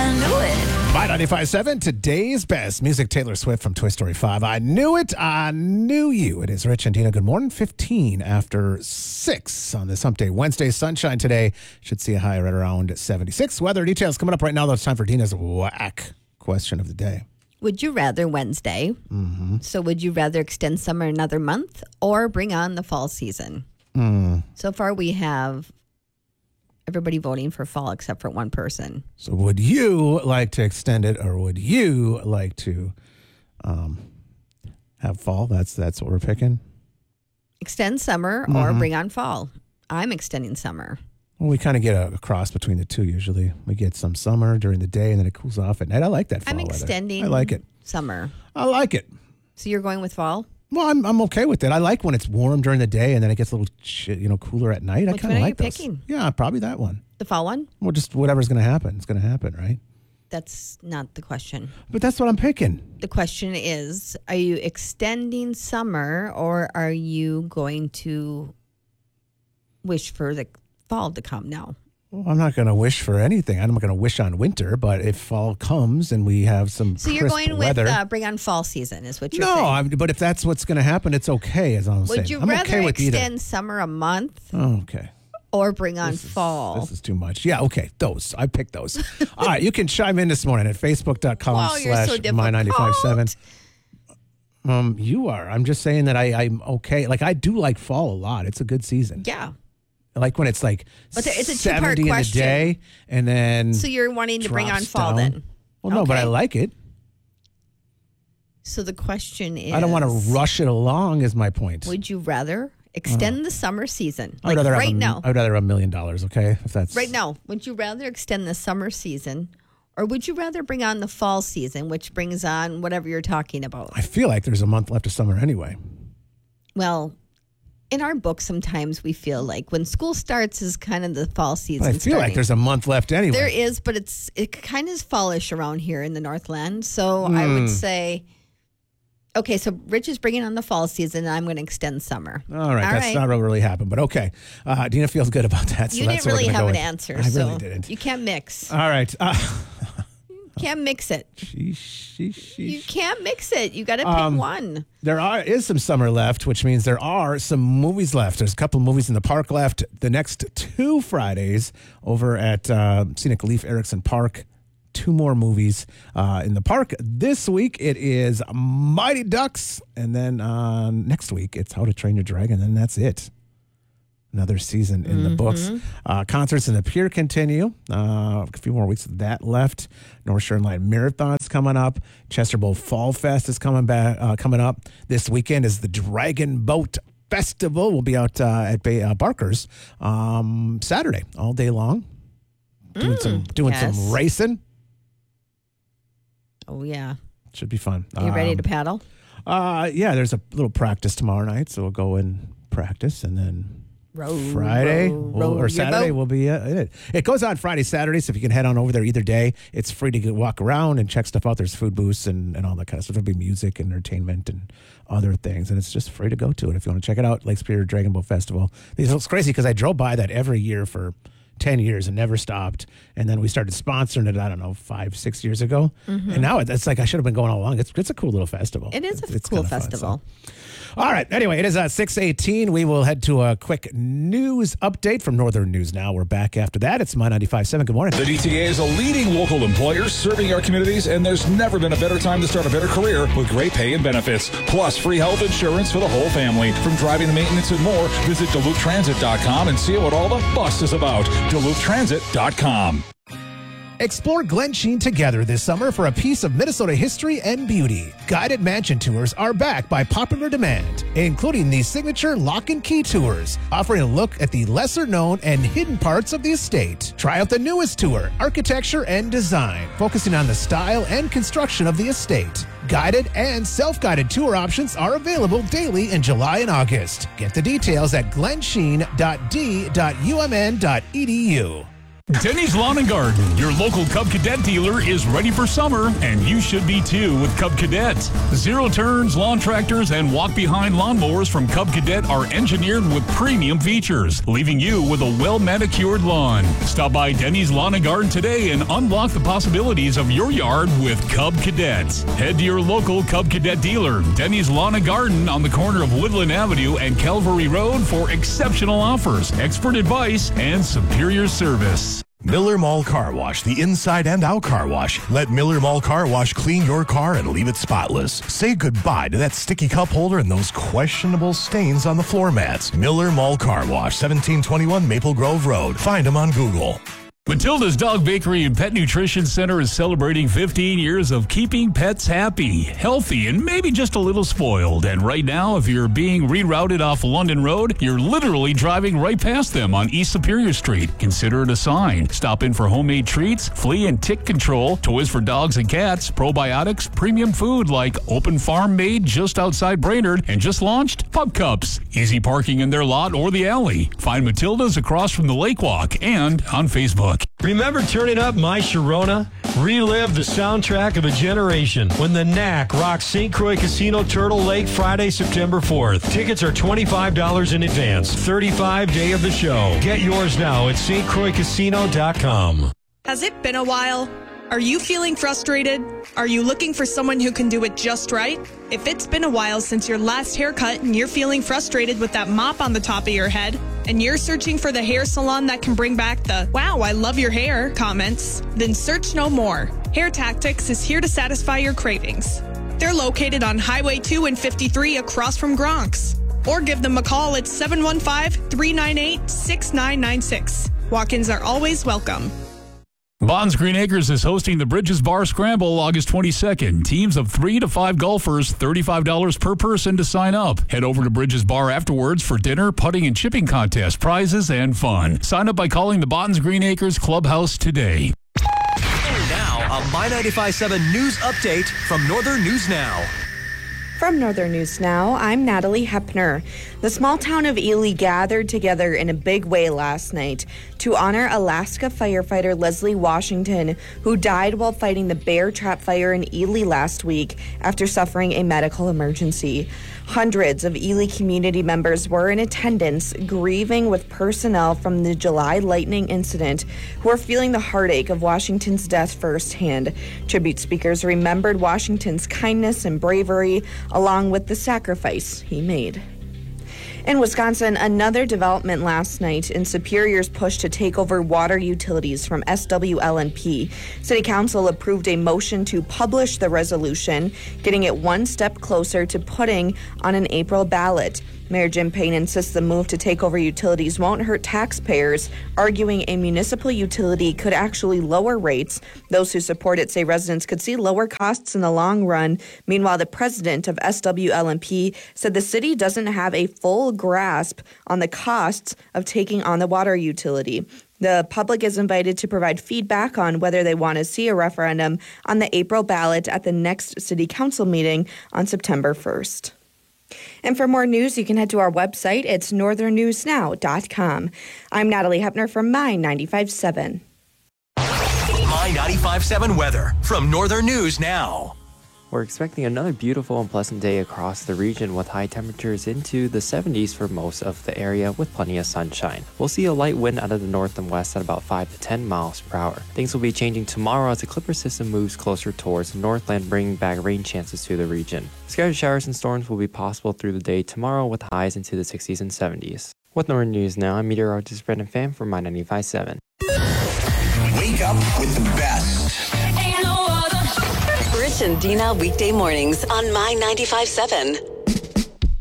I knew it. By 95.7, today's best music, Taylor Swift from Toy Story 5. I knew it. I knew you. It is Rich and Dina. Good morning. 15 after 6 on this hump day. Wednesday, sunshine today. Should see a high right around 76. Weather details coming up right now, though. It's time for Dina's whack question of the day. Would you rather Wednesday? Mm-hmm. So would you rather extend summer another month or bring on the fall season? So far we have everybody voting for fall except for one person. So would you like to extend it, or would you like to have fall? That's what we're picking. Extend summer or bring on fall. I'm extending summer. Well, we kind of get a cross between the two usually. We get some summer during the day and then it cools off at night. I like that fall I'm weather. extending I like it. summer. I like it. So you're going with fall? Well, I'm okay with it. I like when it's warm during the day and then it gets a little cooler at night. Which I kind one of are like you those. picking? Yeah, probably that one. The fall one? Well, just whatever's going to happen. It's going to happen, right? That's not the question. But that's what I'm picking. The question is, are you extending summer or are you going to wish for the fall to come now? Well, I'm not going to wish for anything. I'm not going to wish on winter, but if fall comes and we have some So you're crisp going weather, with bring on fall season is what you're saying? No, but if that's what's going to happen, it's okay, as I'm saying. Would you I'm rather okay with extend summer a month either. Oh, okay. or bring on fall? This is too much. Yeah, okay. Those. I picked those. All right, you can chime in this morning at Wow, you're so facebook.com/my957. You are. I'm just saying that I'm okay. Like, I do like fall a lot. It's a good season. Yeah. I like when it's like But it's a two-part 70 in the question. day and then So you're wanting to bring on drops fall down. then? Well, no, but I Okay. like it. So the question is, I don't want to rush it along is my point. would you rather extend the summer season? I'd Like rather right have now. I'd rather have $1 million, okay? If that's Right now, would you rather extend the summer season or would you rather bring on the fall season, which brings on whatever you're talking about? I feel like there's a month left of summer anyway. Well, in our book, sometimes we feel like when school starts is kind of the fall season. But I feel like starting. there's a month left anyway. There is, but it kind of is fallish around here in the Northland. So I would say, okay, so Rich is bringing on the fall season, and I'm going to extend summer. All right, that's not what really happened, but okay. Dina feels good about that. So You that's didn't what we're really gonna have go an with. answer. I so really didn't. You can't mix. All right. Can't mix it. You Sheesh. can't mix it. You got to pick one. There is some summer left, which means there are some movies left. There's a couple of movies in the park left. The next 2 Fridays over at Scenic Leaf Erickson Park. 2 more movies in the park. This week it is Mighty Ducks, and then next week it's How to Train Your Dragon, and that's it. Another season in the books. Concerts in the Pier continue. A few more weeks of that left. North Shore Line Marathon's coming up. Chester Bowl Fall Fest is coming up. This weekend is the Dragon Boat Festival. We'll be out at Barker's Saturday all day long. Doing some racing. Oh, yeah. Should be fun. Are you ready to paddle? Yeah, there's a little practice tomorrow night, so we'll go and practice, and then Friday or Saturday will be in it. It goes on Friday, Saturday, so if you can head on over there either day, it's free to walk around and check stuff out. There's food booths and all that kind of stuff. There'll be music and entertainment and other things, and it's just free to go to it if you want to check it out. Lake Superior Dragon Boat Festival. It's crazy because I drove by that every year for 10 years and never stopped, and then we started sponsoring it, I don't know, 5-6 years ago, and now it's like I should have been going all along. It's a cool little festival. It is a It's cool kinda fun, festival. so. All right. Anyway, it is 6:18. We will head to a quick news update from Northern News Now. We're back after that. It's My 95.7. Good morning. The DTA is a leading local employer serving our communities, and there's never been a better time to start a better career with great pay and benefits, plus free health insurance for the whole family. From driving to maintenance and more, visit DuluthTransit.com and see what all the fuss is about. DuluthTransit.com. Explore Glen Sheen together this summer for a piece of Minnesota history and beauty. Guided mansion tours are back by popular demand, including the signature Lock and Key tours, offering a look at the lesser known and hidden parts of the estate. Try out the newest tour, Architecture and Design, focusing on the style and construction of the estate. Guided and self-guided tour options are available daily in July and August. Get the details at glensheen.d.umn.edu. Denny's Lawn and Garden, your local Cub Cadet dealer, is ready for summer, and you should be too with Cub Cadet. Zero turns, lawn tractors, and walk-behind lawnmowers from Cub Cadet are engineered with premium features, leaving you with a well-manicured lawn. Stop by Denny's Lawn and Garden today and unlock the possibilities of your yard with Cub Cadet. Head to your local Cub Cadet dealer, Denny's Lawn and Garden on the corner of Woodland Avenue and Calvary Road for exceptional offers, expert advice, and superior service. Miller Mall Car Wash, the inside and out car wash. Let Miller Mall Car Wash clean your car and leave it spotless. Say goodbye to that sticky cup holder and those questionable stains on the floor mats. Miller Mall Car Wash, 1721 Maple Grove Road. Find them on Google. Matilda's Dog Bakery and Pet Nutrition Center is celebrating 15 years of keeping pets happy, healthy, and maybe just a little spoiled. And right now, if you're being rerouted off London Road, you're literally driving right past them on East Superior Street. Consider it a sign. Stop in for homemade treats, flea and tick control, toys for dogs and cats, probiotics, premium food like Open Farm made just outside Brainerd, and just launched Pup Cups. Easy parking in their lot or the alley. Find Matilda's across from the Lake Walk and on Facebook. Remember turning up My Sharona? Relive the soundtrack of a generation when the Knack rocks St. Croix Casino Turtle Lake Friday, September 4th. Tickets are $25 in advance. 35 day of the show. Get yours now at stcroixcasino.com. Has it been a while? Are you feeling frustrated? Are you looking for someone who can do it just right? If it's been a while since your last haircut and you're feeling frustrated with that mop on the top of your head, and you're searching for the hair salon that can bring back the "wow, I love your hair" comments, then search no more. Hair Tactics is here to satisfy your cravings. They're located on Highway 2 and 53 across from Gronk's. Or give them a call at 715-398-6996. Walk-ins are always welcome. Bonds Green Acres is hosting the Bridges Bar Scramble August 22nd. Teams of 3 to 5 golfers, $35 per person to sign up. Head over to Bridges Bar afterwards for dinner, putting and chipping contest, prizes, and fun. Sign up by calling the Bonds Green Acres Clubhouse today. And now, a My 95.7 News Update from Northern News Now. From Northern News Now, I'm Natalie Hepner. The small town of Ely gathered together in a big way last night to honor Alaska firefighter Leslie Washington, who died while fighting the bear trap fire in Ely last week after suffering a medical emergency. Hundreds of Ely community members were in attendance, grieving with personnel from the July lightning incident who are feeling the heartache of Washington's death firsthand. Tribute speakers remembered Washington's kindness and bravery, along with the sacrifice he made. In Wisconsin, another development last night in Superior's push to take over water utilities from SWLNP. City Council approved a motion to publish the resolution, getting it one step closer to putting on an April ballot. Mayor Jim Payne insists the move to take over utilities won't hurt taxpayers, arguing a municipal utility could actually lower rates. Those who support it say residents could see lower costs in the long run. Meanwhile, the president of SWLNP said the city doesn't have a full grasp on the costs of taking on the water utility. The public is invited to provide feedback on whether they want to see a referendum on the April ballot at the next city council meeting on September 1st. And for more news, you can head to our website. It's northernnewsnow.com. I'm Natalie Hepner from My 95.7. My 95.7 weather from Northern News Now. We're expecting another beautiful and pleasant day across the region with high temperatures into the 70s for most of the area with plenty of sunshine. We'll see a light wind out of the north and west at about 5 to 10 miles per hour. Things will be changing tomorrow as the Clipper system moves closer towards the northland, bringing back rain chances to the region. Scattered showers and storms will be possible through the day tomorrow with highs into the 60s and 70s. With Northern News Now, I'm meteorologist Brendan Pham from My 95.7. Wake up with the best. Rich and Dina weekday mornings on My 95.7.